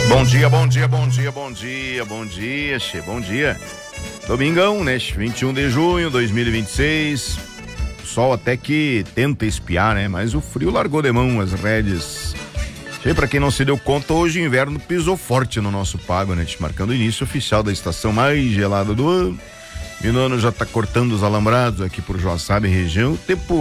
Bom dia, bom dia, bom dia, bom dia, bom dia, che, bom dia. Domingão, né? 21 de junho de 2026. O sol até que tenta espiar, né? Mas o frio largou de mão as rédeas. Che, pra quem não se deu conta, hoje o inverno pisou forte no nosso pago, né? Marcando o início oficial da estação mais gelada do ano. Minuano já tá cortando os alambrados aqui por Joaçaba e região. O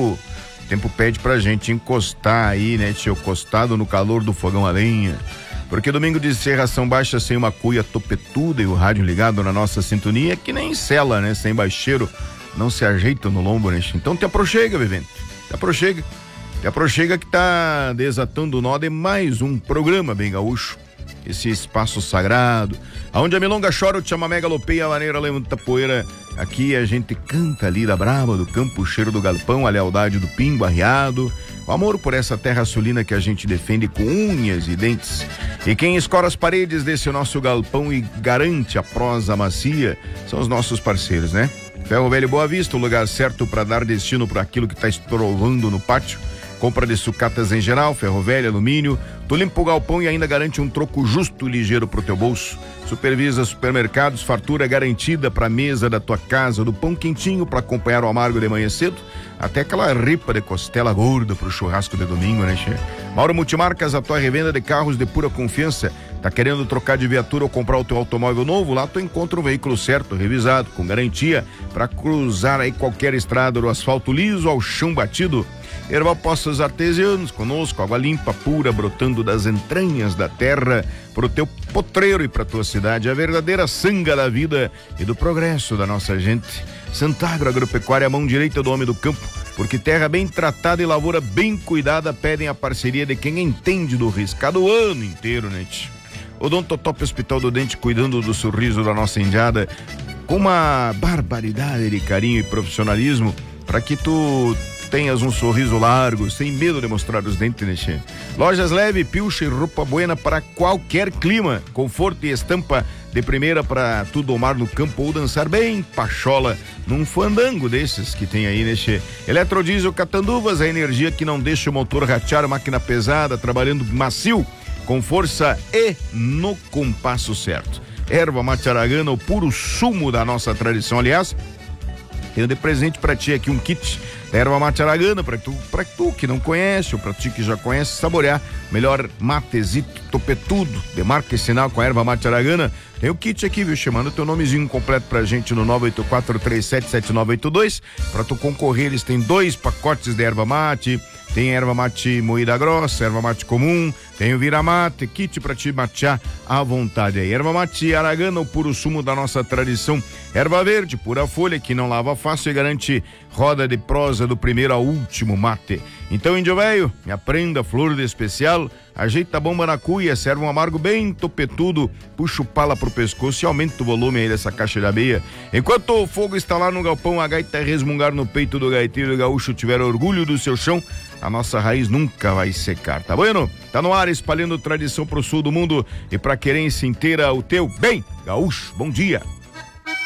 tempo pede pra gente encostar aí, né? Encostado no calor do fogão a lenha. Porque domingo de serração baixa sem uma cuia topetuda e o rádio ligado na nossa sintonia, que nem cela, né? Sem baixeiro, não se ajeita no lombo, né? Então te aproxega, vivente. Te aproxega que tá desatando o nó de mais um programa bem gaúcho. Esse espaço sagrado, aonde a milonga chora, o chamamé galopeia, a maneira levanta poeira. Aqui a gente canta a lida brava do campo, o cheiro do galpão, a lealdade do pingo arriado, o amor por essa terra sulina que a gente defende com unhas e dentes. E quem escora as paredes desse nosso galpão e garante a prosa macia são os nossos parceiros, né? Ferro Velho Boa Vista, o lugar certo para dar destino para aquilo que está estrovando no pátio. Compra de sucatas em geral, ferro velho, alumínio. Tu limpa o galpão e ainda garante um troco justo e ligeiro pro teu bolso. Supervisa supermercados, fartura garantida pra mesa da tua casa, do pão quentinho pra acompanhar o amargo de manhã cedo, até aquela ripa de costela gorda pro churrasco de domingo, né, che? Mauro Multimarcas, a tua revenda de carros de pura confiança. Tá querendo trocar de viatura ou comprar o teu automóvel novo? Lá tu encontra o veículo certo, revisado, com garantia, pra cruzar aí qualquer estrada do asfalto liso ao chão batido. Erval Poços Artesianos, conosco, água limpa, pura, brotando das entranhas da terra, pro teu potreiro e pra tua cidade, a verdadeira sanga da vida e do progresso da nossa gente. Santagro Agropecuária, a mão direita do homem do campo, porque terra bem tratada e lavoura bem cuidada pedem a parceria de quem entende do riscado o ano inteiro, né? Odontotop Hospital do Dente, cuidando do sorriso da nossa indiada, com uma barbaridade de carinho e profissionalismo, para que tu tenhas um sorriso largo, sem medo de mostrar os dentes, né, che? Lojas Leve, pilcha e roupa buena para qualquer clima, conforto e estampa de primeira para tu domar no campo ou dançar bem pachola num fandango desses que tem aí, né, che? Eletrodiesel Catanduvas, a energia que não deixa o motor ratear, máquina pesada, trabalhando macio, com força e no compasso certo. Erva mate aragana, o puro sumo da nossa tradição. Aliás, tenho de presente pra ti aqui um kit da erva mate aragana, pra tu que não conhece, ou pra ti que já conhece, saborear melhor matezito topetudo, de marca e sinal com a erva mate aragana. Tem o kit aqui, viu? Chamando teu nomezinho completo pra gente no 984377982. Pra tu concorrer, eles têm 2 pacotes de erva mate. Tem erva mate moída grossa, erva mate comum, tem o vira-mate, kit pra te matear à vontade aí. Erva mate aragana, o puro sumo da nossa tradição. Erva verde, pura folha, que não lava fácil e garante roda de prosa do primeiro ao último mate. Então, índio velho, me aprenda flor de especial, ajeita a bomba na cuia, serve um amargo bem topetudo, puxa o pala pro pescoço e aumenta o volume aí dessa caixa de abeia. Enquanto o fogo está lá no galpão, a gaita resmungar no peito do gaiteiro gaúcho tiver orgulho do seu chão, a nossa raiz nunca vai secar, tá bueno? Tá no ar, espalhando tradição pro sul do mundo e pra querência inteira, o teu bem gaúcho. Bom dia.